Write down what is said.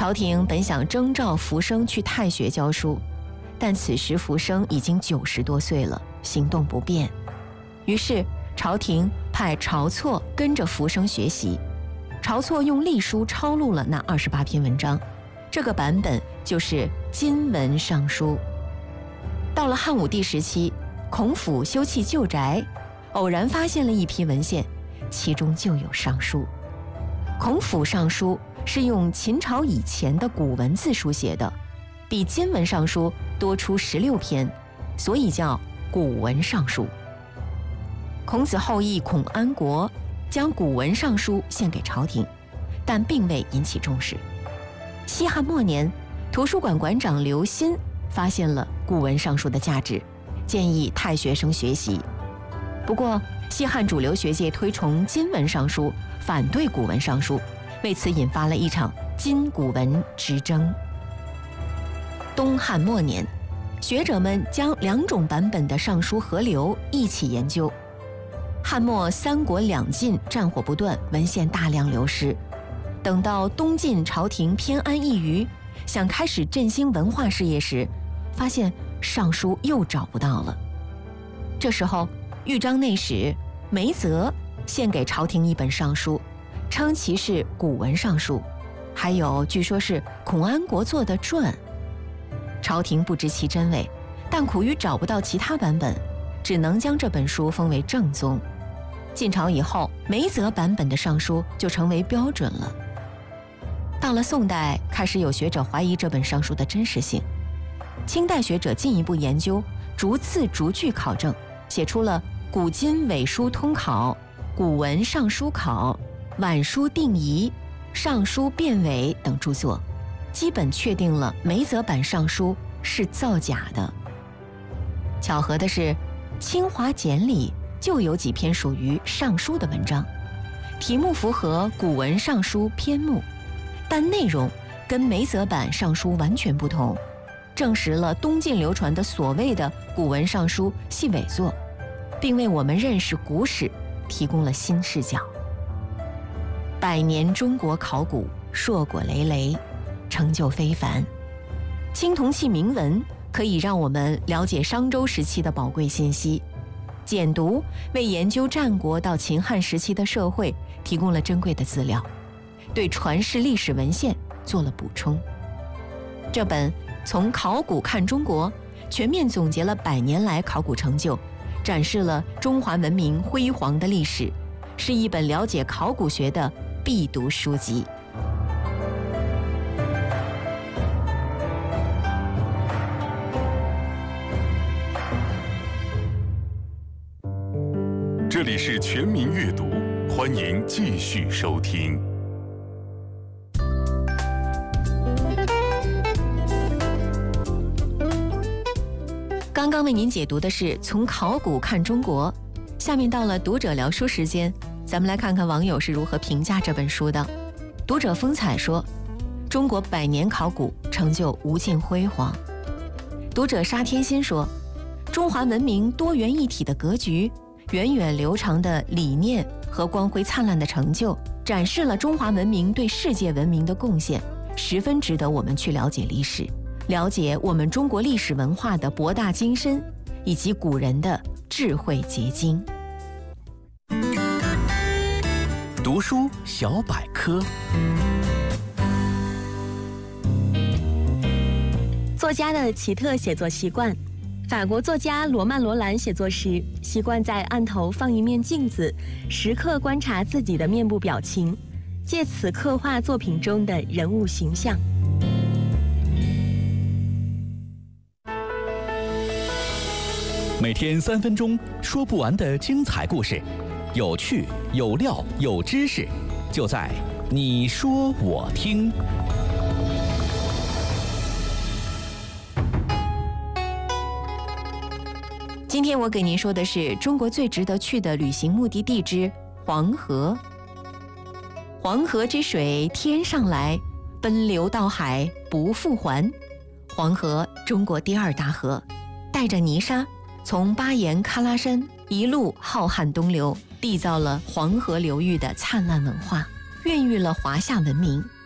朝廷本想征召福生去太学教书，但此时福生已经90多岁了，行动不便。于是朝廷派晁错跟着福生学习。晁错用隶书抄录了那28篇文章，这个版本就是金文尚书。到了汉武帝时期，孔府修葺旧宅，偶然发现了一批文献，其中就有尚书。孔府尚书是用秦朝以前的古文字书写的，比金文尚书多出16篇，所以叫古文尚书。孔子后裔孔安国将古文尚书献给朝廷，但并未引起重视。西汉末年，图书馆馆长刘歆发现了古文尚书的价值，建议太学生学习。不过，西汉主流学界推崇金文尚书，反对古文尚书，为此引发了一场金古文之争。东汉末年，学者们将2种版本的尚书合流一起研究。汉末3国两晋战火不断，文献大量流失。等到东晋朝廷偏安一隅，想开始振兴文化事业时，发现尚书又找不到了。这时候，豫章内史梅泽献给朝廷一本尚书，称其是古文尚书，还有据说是孔安国做的传。朝廷不知其真伪，但苦于找不到其他版本，只能将这本书封为正宗。晋朝以后，梅泽版本的尚书就成为标准了。到了宋代，开始有学者怀疑这本尚书的真实性。清代学者进一步研究，逐字逐句考证，写出了《古今伪书通考》《古文尚书考》《晚书定仪》《尚书辨伪》等著作，基本确定了梅泽版尚书是造假的。巧合的是，《清华简》里就有几篇属于尚书的文章，题目符合古文尚书篇目，但内容跟梅泽版尚书完全不同，证实了东晋流传的所谓的古文尚书系伪作，并为我们认识古史提供了新视角。100年中国考古硕果累累，成就非凡。青铜器铭文可以让我们了解商周时期的宝贵信息，简读为研究战国到秦汉时期的社会提供了珍贵的资料，对传世历史文献做了补充。这本《从考古看中国》全面总结了100年来考古成就，展示了中华文明辉煌的历史，是一本了解考古学的必读书籍。 这里是全民阅读，欢迎继续收听。 刚刚为您解读的是《从考古看中国》，下面到了读者聊书时间，咱们来看看网友是如何评价这本书的。读者风采说，中国100年考古成就无尽辉煌。读者沙天心说，中华文明多元一体的格局，源远流长的理念和光辉灿烂的成就，展示了中华文明对世界文明的贡献，十分值得我们去了解历史，了解我们中国历史文化的博大精深，以及古人的智慧结晶。 读书小百科。 作家的奇特写作习惯。法国作家罗曼·罗兰写作时，习惯在案头放一面镜子，时刻观察自己的面部表情，借此刻画作品中的人物形象。 每天3分钟，说不完的精彩故事，有趣、有料、有知识，就在你说我听。 今天我给您说的是中国最值得去的旅行目的地之黄河。黄河之水天上来，奔流到海不复还。黄河，中国第2大河，带着泥沙从巴颜喀拉山一路浩瀚东流，缔造了黄河流域的灿烂文化，孕育了华夏文明。